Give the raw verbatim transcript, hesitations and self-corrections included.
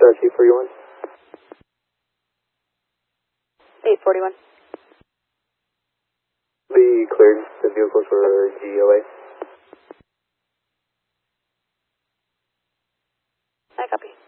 uh, Chief forty-one. eight forty-one. We cleared the vehicles for G O A. I copy.